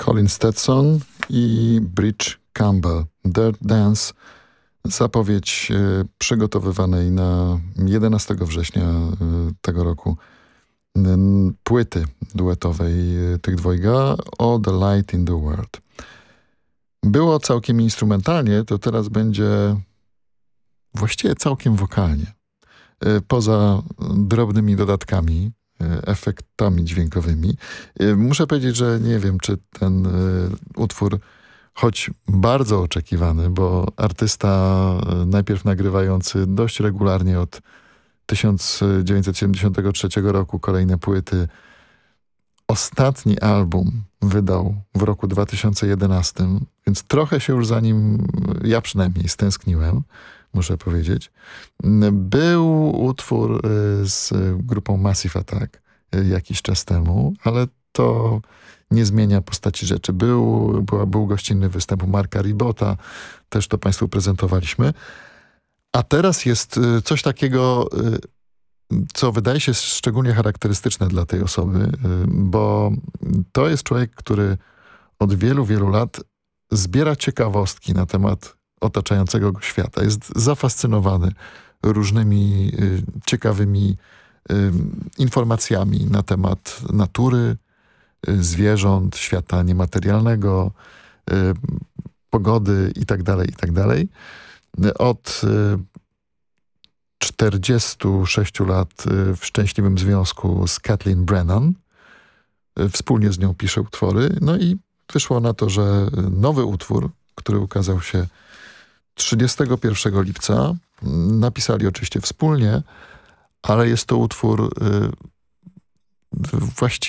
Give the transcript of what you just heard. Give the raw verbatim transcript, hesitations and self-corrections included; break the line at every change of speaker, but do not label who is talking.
Colin Stetson i Bridge Campbell. Dirt Dance, zapowiedź y, przygotowywanej na jedenastego września y, tego roku y, płyty duetowej y, tych dwojga All the Light in the World. Było całkiem instrumentalnie, to teraz będzie właściwie całkiem wokalnie. Y, poza drobnymi dodatkami, efektami dźwiękowymi. Muszę powiedzieć, że nie wiem, czy ten y, utwór, choć bardzo oczekiwany, bo artysta y, najpierw nagrywający dość regularnie od tysiąc dziewięćset siedemdziesiątego trzeciego roku kolejne płyty, ostatni album wydał w roku dwa tysiące jedenastym, więc trochę się już za nim, ja przynajmniej, stęskniłem, muszę powiedzieć. Był utwór z grupą Massive Attack jakiś czas temu, ale to nie zmienia postaci rzeczy. Był, była, był gościnny występ u Marka Ribota, też to Państwu prezentowaliśmy. A teraz jest coś takiego, co wydaje się szczególnie charakterystyczne dla tej osoby, bo to jest człowiek, który od wielu, wielu lat zbiera ciekawostki na temat otaczającego go świata. Jest zafascynowany różnymi y, ciekawymi y, informacjami na temat natury, y, zwierząt, świata niematerialnego, y, pogody itd., itd. Od y, czterdziestu sześciu lat y, w szczęśliwym związku z Kathleen Brennan. Y, wspólnie z nią pisze utwory. No i wyszło na to, że nowy utwór, który ukazał się trzydziestego pierwszego lipca, napisali oczywiście wspólnie, ale jest to utwór y, właściwie